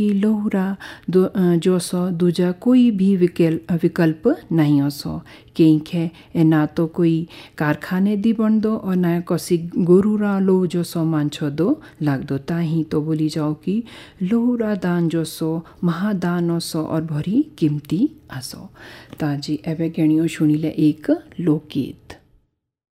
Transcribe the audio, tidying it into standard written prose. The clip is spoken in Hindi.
लोहरा जोसो दूजा कोई भी विकल्प नहीं असो केंखे ना तो कोई कारखाने दी बन दो और ना कसी गोरुरा लो जोसो मांछो दो लाग दो ताही तो बोली जाओ कि लोहरा दान जोसो महादान असो और भरी कीमती आसो। ताजी एवे गणियों सुनिले एक लोकगीत।